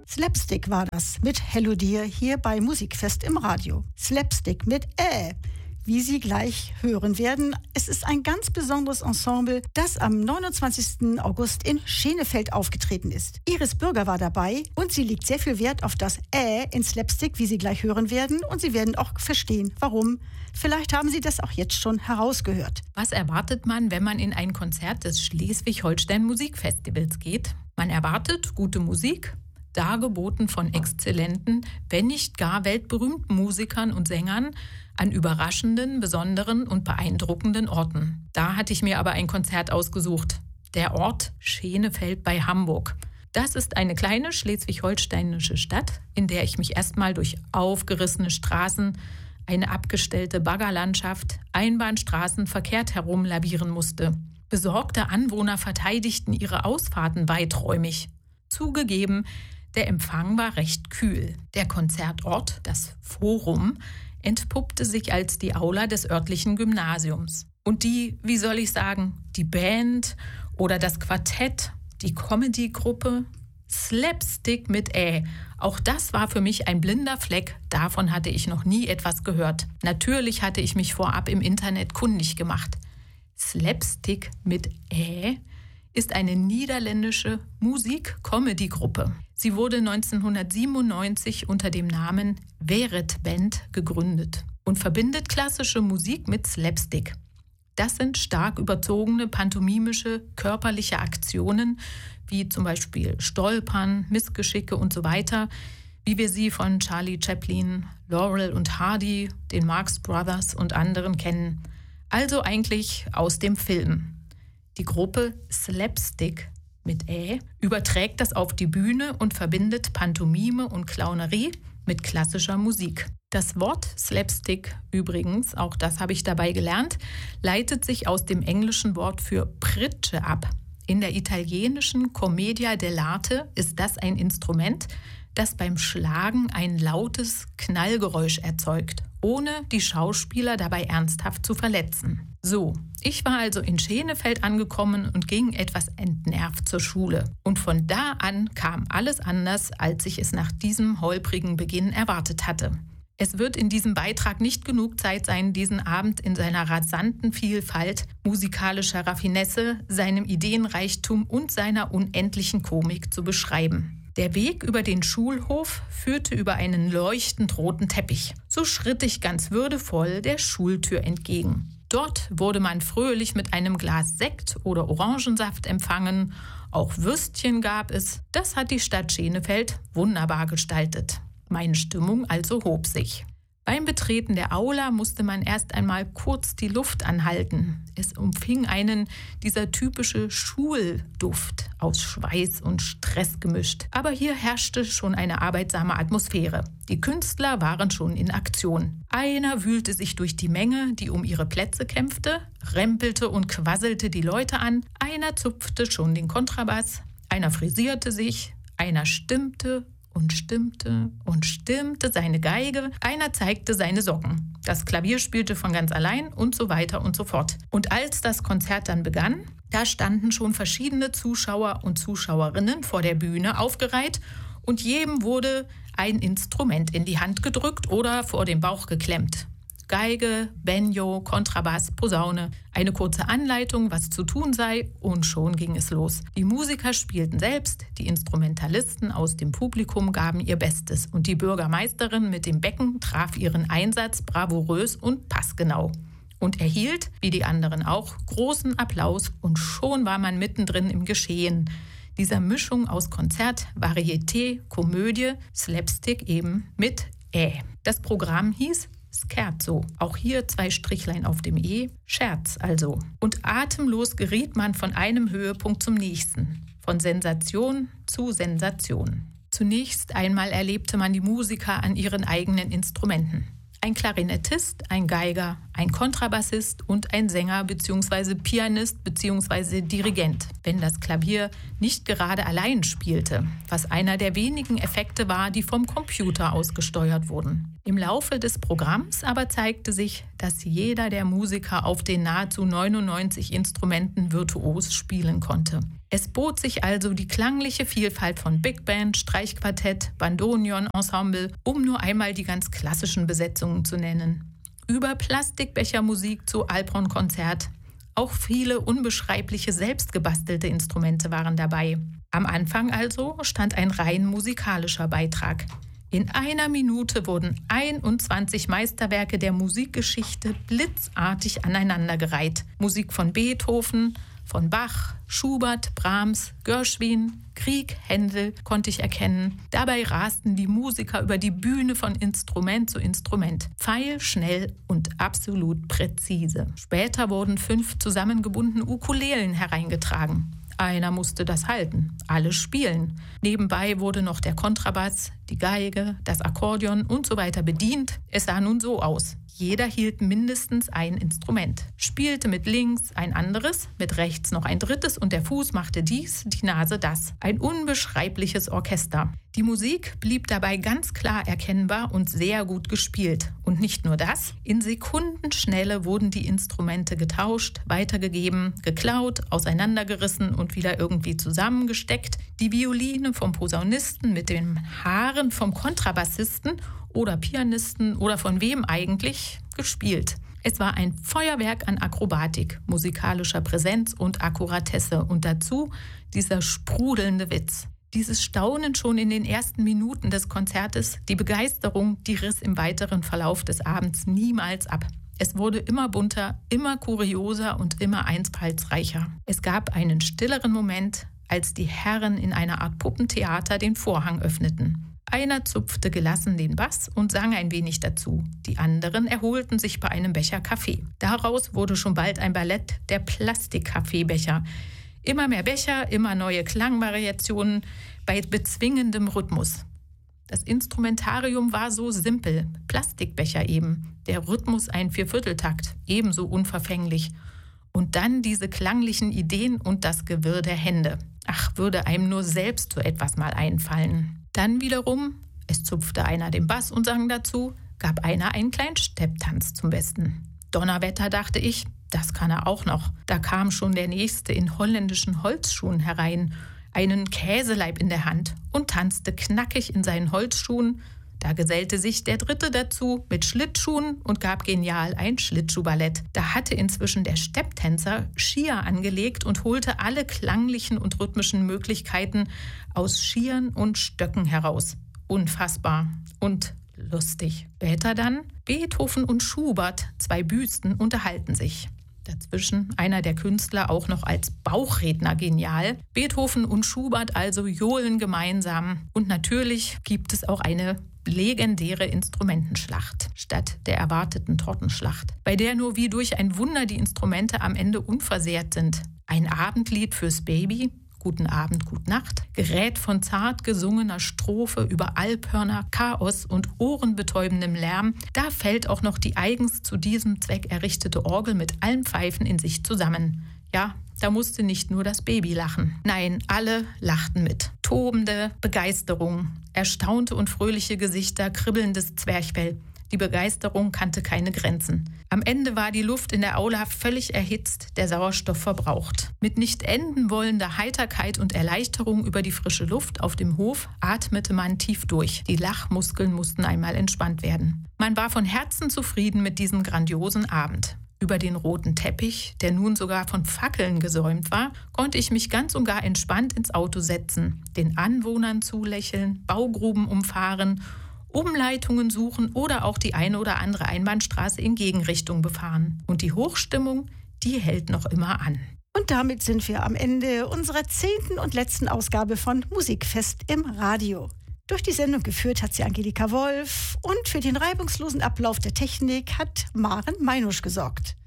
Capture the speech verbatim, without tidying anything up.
Slapstick war das mit Hello Dear hier bei Musikfest im Radio. Slapstick mit Ä, wie Sie gleich hören werden. Es ist ein ganz besonderes Ensemble, das am neunundzwanzigsten August in Schenefeld aufgetreten ist. Iris Bürger war dabei und sie legt sehr viel Wert auf das Ä in Slapstick, wie Sie gleich hören werden. Und Sie werden auch verstehen, warum. Vielleicht haben Sie das auch jetzt schon herausgehört. Was erwartet man, wenn man in ein Konzert des Schleswig-Holstein Musikfestivals geht? Man erwartet gute Musik, dargeboten von exzellenten, wenn nicht gar weltberühmten Musikern und Sängern an überraschenden, besonderen und beeindruckenden Orten. Da hatte ich mir aber ein Konzert ausgesucht. Der Ort Schenefeld bei Hamburg. Das ist eine kleine schleswig-holsteinische Stadt, in der ich mich erstmal durch aufgerissene Straßen, eine abgestellte Baggerlandschaft, Einbahnstraßen verkehrt herumlavieren musste. Besorgte Anwohner verteidigten ihre Ausfahrten weiträumig. Zugegeben, der Empfang war recht kühl. Der Konzertort, das Forum, entpuppte sich als die Aula des örtlichen Gymnasiums. Und die, wie soll ich sagen, die Band oder das Quartett, die Comedy-Gruppe, Slapstick mit Ä. Auch das war für mich ein blinder Fleck, davon hatte ich noch nie etwas gehört. Natürlich hatte ich mich vorab im Internet kundig gemacht. Slapstick mit Ä ist eine niederländische Musik-Comedy-Gruppe. Sie wurde neunzehnhundertsiebenundneunzig unter dem Namen Weret Band gegründet und verbindet klassische Musik mit Slapstick. Das sind stark überzogene pantomimische körperliche Aktionen, wie zum Beispiel Stolpern, Missgeschicke und so weiter, wie wir sie von Charlie Chaplin, Laurel und Hardy, den Marx Brothers und anderen kennen. Also eigentlich aus dem Film. Die Gruppe Slapstick mit Ä überträgt das auf die Bühne und verbindet Pantomime und Clownerie mit klassischer Musik. Das Wort Slapstick übrigens, auch das habe ich dabei gelernt, leitet sich aus dem englischen Wort für Pritsche ab. In der italienischen Commedia dell'arte ist das ein Instrument, das beim Schlagen ein lautes Knallgeräusch erzeugt, ohne die Schauspieler dabei ernsthaft zu verletzen. So, ich war also in Schenefeld angekommen und ging etwas entnervt zur Schule. Und von da an kam alles anders, als ich es nach diesem holprigen Beginn erwartet hatte. Es wird in diesem Beitrag nicht genug Zeit sein, diesen Abend in seiner rasanten Vielfalt, musikalischer Raffinesse, seinem Ideenreichtum und seiner unendlichen Komik zu beschreiben. Der Weg über den Schulhof führte über einen leuchtend roten Teppich. So schritt ich ganz würdevoll der Schultür entgegen. Dort wurde man fröhlich mit einem Glas Sekt oder Orangensaft empfangen. Auch Würstchen gab es. Das hat die Stadt Schenefeld wunderbar gestaltet. Meine Stimmung also hob sich. Beim Betreten der Aula musste man erst einmal kurz die Luft anhalten. Es umfing einen dieser typische Schulduft aus Schweiß und Stress gemischt. Aber hier herrschte schon eine arbeitsame Atmosphäre. Die Künstler waren schon in Aktion. Einer wühlte sich durch die Menge, die um ihre Plätze kämpfte, rempelte und quasselte die Leute an. Einer zupfte schon den Kontrabass, einer frisierte sich, einer stimmte und stimmte und stimmte seine Geige, einer zeigte seine Socken. Das Klavier spielte von ganz allein und so weiter und so fort. Und als das Konzert dann begann, da standen schon verschiedene Zuschauer und Zuschauerinnen vor der Bühne aufgereiht und jedem wurde ein Instrument in die Hand gedrückt oder vor den Bauch geklemmt. Geige, Banjo, Kontrabass, Posaune, eine kurze Anleitung, was zu tun sei, und schon ging es los. Die Musiker spielten selbst, die Instrumentalisten aus dem Publikum gaben ihr Bestes und die Bürgermeisterin mit dem Becken traf ihren Einsatz bravourös und passgenau und erhielt, wie die anderen auch, großen Applaus und schon war man mittendrin im Geschehen. Dieser Mischung aus Konzert, Varieté, Komödie, Slapstick eben mit Ä. Das Programm hieß Scherzo. Auch hier zwei Strichlein auf dem E. Scherz also. Und atemlos geriet man von einem Höhepunkt zum nächsten. Von Sensation zu Sensation. Zunächst einmal erlebte man die Musiker an ihren eigenen Instrumenten. Ein Klarinettist, ein Geiger, ein Kontrabassist und ein Sänger bzw. Pianist bzw. Dirigent, wenn das Klavier nicht gerade allein spielte, was einer der wenigen Effekte war, die vom Computer ausgesteuert wurden. Im Laufe des Programms aber zeigte sich, dass jeder der Musiker auf den nahezu neunundneunzig Instrumenten virtuos spielen konnte. Es bot sich also die klangliche Vielfalt von Big Band, Streichquartett, Bandoneon, Ensemble, um nur einmal die ganz klassischen Besetzungen zu nennen. Über Plastikbechermusik zu Alphorn-Konzert. Auch viele unbeschreibliche selbstgebastelte Instrumente waren dabei. Am Anfang also stand ein rein musikalischer Beitrag. In einer Minute wurden einundzwanzig Meisterwerke der Musikgeschichte blitzartig aneinandergereiht. Musik von Beethoven, von Bach, Schubert, Brahms, Gershwin, Grieg, Händel konnte ich erkennen. Dabei rasten die Musiker über die Bühne von Instrument zu Instrument. Pfeilschnell und absolut präzise. Später wurden fünf zusammengebundene Ukulelen hereingetragen. Einer musste das halten, alle spielen. Nebenbei wurde noch der Kontrabass, die Geige, das Akkordeon und so weiter bedient. Es sah nun so aus. Jeder hielt mindestens ein Instrument, spielte mit links ein anderes, mit rechts noch ein drittes und der Fuß machte dies, die Nase das. Ein unbeschreibliches Orchester. Die Musik blieb dabei ganz klar erkennbar und sehr gut gespielt. Und nicht nur das, in Sekundenschnelle wurden die Instrumente getauscht, weitergegeben, geklaut, auseinandergerissen und wieder irgendwie zusammengesteckt. Die Violine vom Posaunisten mit den Haaren vom Kontrabassisten oder Pianisten oder von wem eigentlich gespielt. Es war ein Feuerwerk an Akrobatik, musikalischer Präsenz und Akkuratesse und dazu dieser sprudelnde Witz. Dieses Staunen schon in den ersten Minuten des Konzertes, die Begeisterung, die riss im weiteren Verlauf des Abends niemals ab. Es wurde immer bunter, immer kurioser und immer einfallsreicher. Es gab einen stilleren Moment, als die Herren in einer Art Puppentheater den Vorhang öffneten. Einer zupfte gelassen den Bass und sang ein wenig dazu. Die anderen erholten sich bei einem Becher Kaffee. Daraus wurde schon bald ein Ballett, der Plastik-Kaffeebecher. Immer mehr Becher, immer neue Klangvariationen bei bezwingendem Rhythmus. Das Instrumentarium war so simpel, Plastikbecher eben. Der Rhythmus ein Viervierteltakt, ebenso unverfänglich. Und dann diese klanglichen Ideen und das Gewirr der Hände. Ach, würde einem nur selbst so etwas mal einfallen. Dann wiederum, es zupfte einer den Bass und sang dazu, gab einer einen kleinen Stepptanz zum Besten. Donnerwetter, dachte ich, das kann er auch noch. Da kam schon der Nächste in holländischen Holzschuhen herein, einen Käseleib in der Hand und tanzte knackig in seinen Holzschuhen. Da gesellte sich der Dritte dazu mit Schlittschuhen und gab genial ein Schlittschuhballett. Da hatte inzwischen der Stepptänzer Skier angelegt und holte alle klanglichen und rhythmischen Möglichkeiten aus Skiern und Stöcken heraus. Unfassbar und lustig. Später dann Beethoven und Schubert, zwei Büsten, unterhalten sich. Dazwischen einer der Künstler auch noch als Bauchredner genial. Beethoven und Schubert also johlen gemeinsam. Und natürlich gibt es auch eine legendäre Instrumentenschlacht statt der erwarteten Tortenschlacht, bei der nur wie durch ein Wunder die Instrumente am Ende unversehrt sind. Ein Abendlied fürs Baby, Guten Abend, Gut Nacht, gerät von zart gesungener Strophe über Alphörner, Chaos und ohrenbetäubendem Lärm. Da fällt auch noch die eigens zu diesem Zweck errichtete Orgel mit allen Pfeifen in sich zusammen. Ja, da musste nicht nur das Baby lachen. Nein, alle lachten mit. Tobende Begeisterung, erstaunte und fröhliche Gesichter, kribbelndes Zwerchfell. Die Begeisterung kannte keine Grenzen. Am Ende war die Luft in der Aula völlig erhitzt, der Sauerstoff verbraucht. Mit nicht enden wollender Heiterkeit und Erleichterung über die frische Luft auf dem Hof atmete man tief durch. Die Lachmuskeln mussten einmal entspannt werden. Man war von Herzen zufrieden mit diesem grandiosen Abend. Über den roten Teppich, der nun sogar von Fackeln gesäumt war, konnte ich mich ganz und gar entspannt ins Auto setzen, den Anwohnern zulächeln, Baugruben umfahren, Umleitungen suchen oder auch die eine oder andere Einbahnstraße in Gegenrichtung befahren. Und die Hochstimmung, die hält noch immer an. Und damit sind wir am Ende unserer zehnten und letzten Ausgabe von Musikfest im Radio. Durch die Sendung geführt hat sie Angelika Wolf und für den reibungslosen Ablauf der Technik hat Maren Meinusch gesorgt.